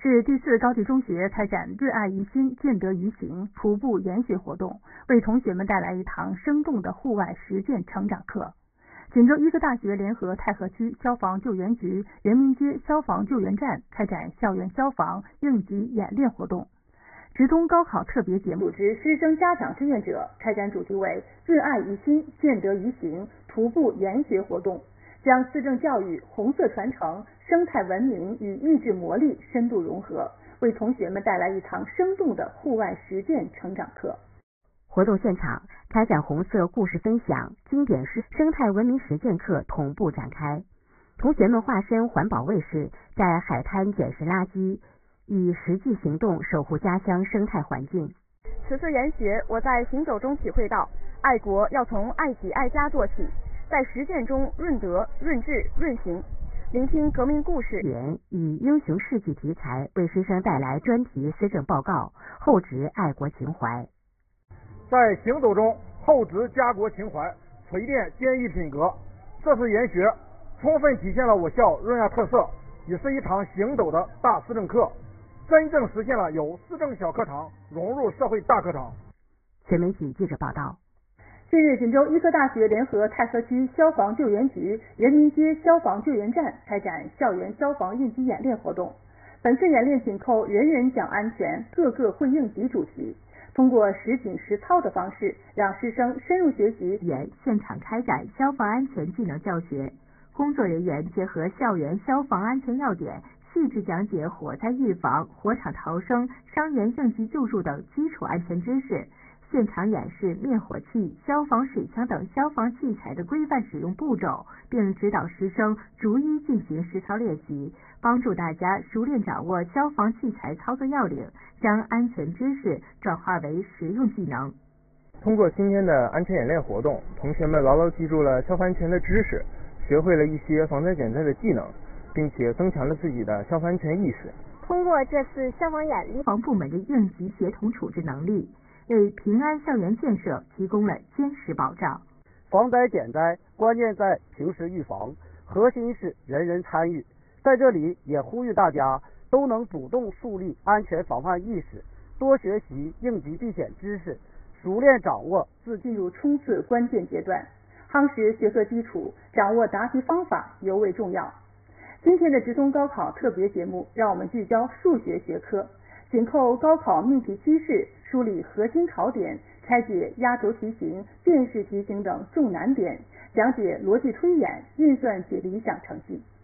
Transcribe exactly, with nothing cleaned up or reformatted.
市第四高级中学开展“润爱于心，见得于行”徒步研学活动，为同学们带来一堂生动的户外实践成长课。锦州医科大学联合太和区消防救援局人民街消防救援站开展校园消防应急演练活动。职通高考特别节目组织师生家长志愿者开展主题为“润爱于心，见得于行”徒步研学活动，将思政教育、红色传承、生态文明与意志磨砺深度融合，为同学们带来一堂生动的户外实践成长课。 活动现场，开展红色故事分享、经典诗、生态文明实践课同步展开。同学们化身环保卫士，在海滩捡拾垃圾，以实际行动守护家乡生态环境。 此次研学，我在行走中体会到，爱国要从爱己爱家做起，在实践中润德、润智、润行。聆听革命故事， 以英雄事迹题材为师生带来专题思政报告，厚植爱国情怀。 在行走中厚植家国情怀，锤炼坚毅品格。这次研学充分体现了我校润爱特色，也是一堂行走的大思政课，真正实现了由思政小课堂融入社会大课堂。 全媒体记者报道。 近日，锦州医科大学联合太和区消防救援局人民街消防救援站开展校园消防应急演练活动。本次演练紧扣人人讲安全，个个会应急主题，通过实景实操的方式，让师生深入学习原现场开展消防安全技能教学。工作人员结合校园消防安全要点，细致讲解火灾预防、火场逃生、伤员应急救助等基础安全知识，现场演示灭火器、消防水枪等消防器材的规范使用步骤，并指导师生逐一进行实操练习，帮助大家熟练掌握消防器材操作要领，将安全知识转化为实用技能。 通过今天的安全演练活动，同学们牢牢记住了消防安全的知识，学会了一些防灾减灾的技能，并且增强了自己的消防安全意识。 通过这次消防演练， 消防部门的应急协同处置能力为平安校园建设提供了坚实保障。 防灾减灾关键在平时预防，核心是人人参与。在这里也呼吁大家都能主动树立安全防范意识，多学习应急避险知识，熟练掌握自进入冲刺关键阶段，夯实学科基础，掌握答题方法尤为重要。今天的职通高考特别节目，让我们聚焦数学学科，紧扣高考命题趋势，梳理核心考点，拆解压轴题型、辨识题型等重难点，讲解逻辑推演、运算解理想成绩。